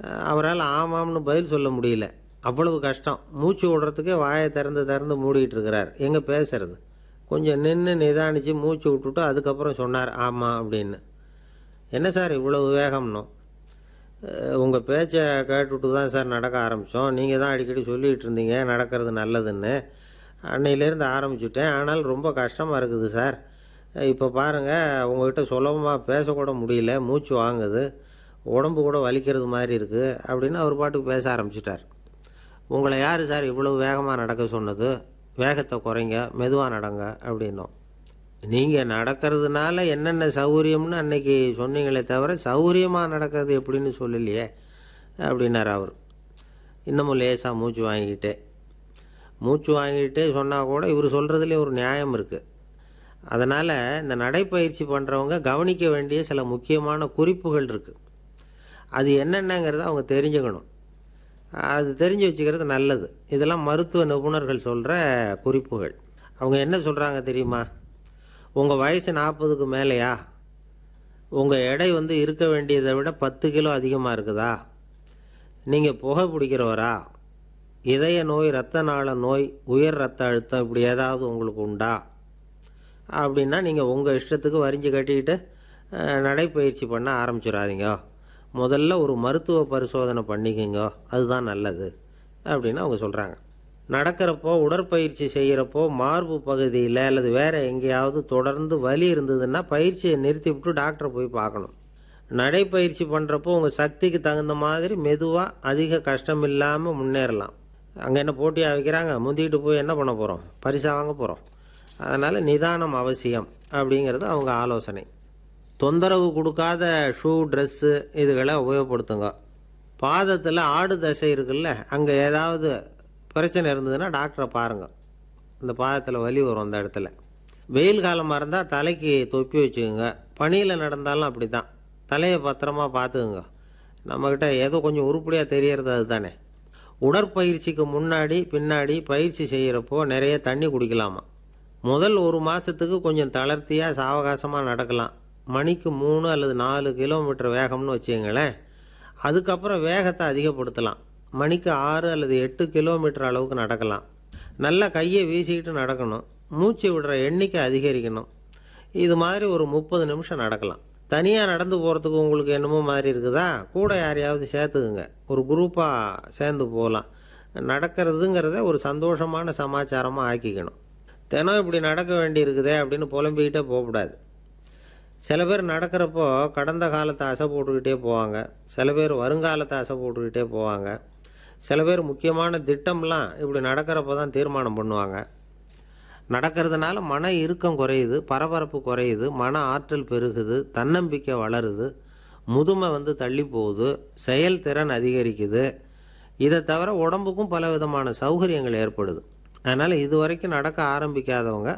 அவரால் ஆமாம்னு பதில் சொல்ல முடியல. அவ்வளவு கஷ்டம். மூச்சு விடுறதுக்கே வாயை திறந்து திறந்து மூடிட்டு இருக்கிறார். எங்கே பேசுறது? கொஞ்சம் நின்று நிதானித்து மூச்சு விட்டுட்டு அதுக்கப்புறம் சொன்னார் ஆமாம் அப்படின்னு. என்ன சார் இவ்வளவு வேகம்னோ? உங்கள் பேச்சை கேட்டுவிட்டு தான் சார் நடக்க ஆரம்பித்தோம். நீங்கள் தான் அடிக்கடி சொல்லிகிட்டு இருந்தீங்க நடக்கிறது நல்லதுன்னு. அன்னையிலேருந்து ஆரம்பிச்சுட்டேன். ஆனால் ரொம்ப கஷ்டமாக இருக்குது சார். இப்போ பாருங்கள், உங்கள்கிட்ட சுலபமாக பேசக்கூட முடியல, மூச்சு வாங்குது, உடம்பு கூட வலிக்கிறது மாதிரி இருக்குது அப்படின்னு அவர் பாட்டுக்கு பேச ஆரம்பிச்சிட்டார். உங்களை யார் சார் இவ்வளவு வேகமாக நடக்க சொன்னது? வேகத்தை குறைங்க, மெதுவாக நடங்க அப்படின்னோம். நீங்கள் நடக்கிறதுனால என்னென்ன சௌகரியம்னு அன்னைக்கு சொன்னீங்களே தவிர சௌகரியமாக நடக்கிறது எப்படின்னு சொல்லலையே அப்படின்னார் அவர். இன்னமும் லேசாக மூச்சு வாங்கிக்கிட்டே சொன்னால் கூட இவர் சொல்கிறதுலே ஒரு நியாயம் இருக்குது. அதனால் இந்த நடைப்பயிற்சி பண்ணுறவங்க கவனிக்க வேண்டிய சில முக்கியமான குறிப்புகள் இருக்குது. அது என்னென்னங்கிறத அவங்க தெரிஞ்சுக்கணும். அது தெரிஞ்சு வச்சுக்கிறது நல்லது. இதெல்லாம் மருத்துவ நிபுணர்கள் சொல்கிற குறிப்புகள். அவங்க என்ன சொல்கிறாங்க தெரியுமா? உங்கள் வயசு 40க்கு மேலேயா? உங்கள் எடை இருக்க வேண்டியதை விட 10 கிலோ அதிகமாக இருக்குதா? நீங்கள் புகை பிடிக்கிறவரா? இதய நோய், இரத்த நாள நோய், உயர் இரத்த அழுத்தம் இப்படி ஏதாவது உங்களுக்கு உண்டா? அப்படின்னா நீங்கள் உங்கள் இஷ்டத்துக்கு வரிஞ்சு கட்டிக்கிட்டு நடைப்பயிற்சி பண்ண ஆரம்பிச்சிடாதீங்க. முதல்ல ஒரு மருத்துவ பரிசோதனை பண்ணிக்கோங்க, அதுதான் நல்லது அப்படின்னு அவங்க சொல்கிறாங்க. நடக்கிறப்போ, உடற்பயிற்சி செய்கிறப்போ மார்பு பகுதியில் அல்லது வேறு எங்கேயாவது தொடர்ந்து வலி இருந்ததுன்னா பயிற்சியை நிறுத்திவிட்டு டாக்டரை போய் பார்க்கணும். நடைப்பயிற்சி பண்ணுறப்போ உங்கள் சக்திக்கு தகுந்த மாதிரி மெதுவாக அதிக கஷ்டம் இல்லாமல் முன்னேறலாம். அங்கே என்ன போட்டியாக வைக்கிறாங்க? முந்திக்கிட்டு போய் என்ன பண்ண போகிறோம்? பரிசாக வாங்க போகிறோம். அதனால் நிதானம் அவசியம் அப்படிங்கிறது அவங்க ஆலோசனை. தொந்தரவு கொடுக்காத ஷூ, ட்ரெஸ்ஸு இதுகளை உபயோகப்படுத்துங்க. பாதத்தில் ஆடு தசை இருக்குல்ல, அங்கே ஏதாவது பிரச்சனை இருந்ததுன்னா டாக்டரை பாருங்கள். இந்த பாதத்தில் வலி வரும் அந்த இடத்துல. வெயில் காலமாக இருந்தால் தலைக்கு தொப்பி வச்சுக்கோங்க. பனியில் நடந்தாலும் அப்படி தான். தலையை பத்திரமா பார்த்துக்குங்க. நம்மக்கிட்ட ஏதோ கொஞ்சம் உருப்படியாக தெரியறது அது தானே. உடற்பயிற்சிக்கு முன்னாடி பின்னாடி பயிற்சி செய்கிறப்போ நிறைய தண்ணி குடிக்கலாமா. முதல் 1 மாதத்துக்கு கொஞ்சம் தளர்த்தியாக சாவகாசமாக நடக்கலாம். மணிக்கு 3 அல்லது 4 கிலோமீட்டர் வேகம்னு வச்சுங்களேன். அதுக்கப்புறம் வேகத்தை அதிகப்படுத்தலாம். மணிக்கு 6 அல்லது 8 கிலோமீட்டர் அளவுக்கு நடக்கலாம். நல்லா கையை வீசிக்கிட்டு நடக்கணும். மூச்சு விடுற எண்ணிக்கை அதிகரிக்கணும். இது மாதிரி ஒரு 30 நிமிஷம் நடக்கலாம். தனியாக நடந்து போகிறதுக்கு உங்களுக்கு என்னமோ மாதிரி இருக்குதா? கூட யாரையாவது சேர்த்துக்குங்க. ஒரு குரூப்பாக சேர்ந்து போகலாம். நடக்கிறதுங்கிறத ஒரு சந்தோஷமான சமாச்சாரமாக ஆக்கிக்கணும். தினம் இப்படி நடக்க வேண்டி இருக்குதே அப்படின்னு புலம்பிக்கிட்டே போகக்கூடாது. சில பேர் நடக்கிறப்போ கடந்த காலத்தை அசை போட்டுக்கிட்டே போவாங்க. சில பேர் வருங்காலத்தை அசை போட்டுக்கிட்டே போவாங்க. சில பேர் முக்கியமான திட்டம்லாம் இப்படி நடக்கிறப்ப தான் தீர்மானம் பண்ணுவாங்க. நடக்கிறதுனால மன இறுக்கம் குறையுது, பரபரப்பு குறையுது, மன ஆற்றல் பெருகுது, தன்னம்பிக்கை வளருது, முதுமை தள்ளி போகுது, செயல்திறன் அதிகரிக்குது. இதை தவிர உடம்புக்கும் பல விதமான சௌகரியங்கள் ஏற்படுது. அதனால் இது வரைக்கும் நடக்க ஆரம்பிக்காதவங்க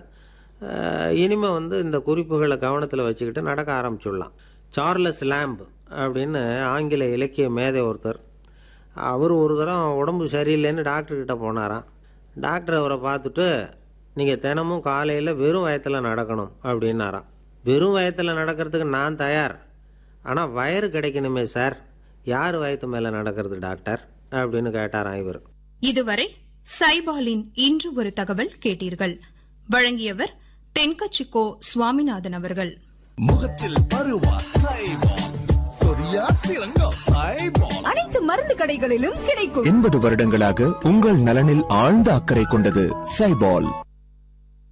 இனிமேல் இந்த குறிப்புகளை கவனத்தில் வச்சுக்கிட்டு நடக்க ஆரம்பிச்சுடலாம். சார்லஸ் லேம்ப் அப்படின்னு ஆங்கில இலக்கிய மேதை ஒருத்தர், அவர் ஒரு தரம் உடம்பு சரியில்லைன்னு டாக்டர்கிட்ட போனாராம். டாக்டர் அவரை பார்த்துட்டு, நீங்கள் தினமும் காலையில் வெறும் வயத்தில் நடக்கணும் அப்படின்னாராம். வெறும் வயத்தில் நடக்கிறதுக்கு நான் தயார், ஆனால் வயிறு கிடைக்கணுமே சார். யார் வயத்து மேலே நடக்கிறது டாக்டர் அப்படின்னு கேட்டாராம் இவர். இதுவரை சைபாலின் இன்று ஒரு தகவல் கேட்டீர்கள். வழங்கியவர் தென்கச்சிக்கோ சுவாமிநாதன் அவர்கள். முகத்தில் பருவா சைபால், சொரியா சிறங்கா சைபால், அனைத்து மருந்து கடைகளிலும் கிடைக்கும். 80 வருடங்களாக உங்கள் நலனில் ஆழ்ந்த அக்கறை கொண்டது சைபால்.